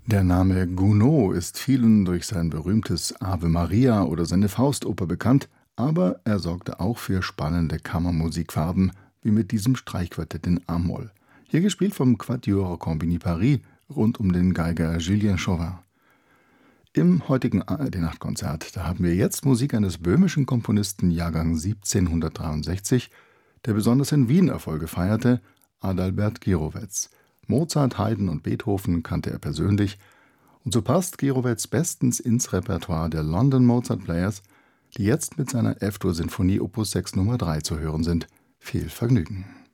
Der Name Gounod ist vielen durch sein berühmtes Ave Maria oder seine Faustoper bekannt, aber er sorgte auch für spannende Kammermusikfarben, wie mit diesem Streichquartett in a-Moll. Hier gespielt vom Quatuor Compagnie Paris rund um den Geiger Julien Chauvin. Im heutigen ARD-Nachtkonzert, da haben wir jetzt Musik eines böhmischen Komponisten Jahrgang 1763, der besonders in Wien Erfolge feierte, Adalbert Gierowetz. Mozart, Haydn und Beethoven kannte er persönlich, und so passt Gierowetz bestens ins Repertoire der London Mozart Players, die jetzt mit seiner F-Dur-Sinfonie Opus 6 Nummer 3 zu hören sind. Viel Vergnügen!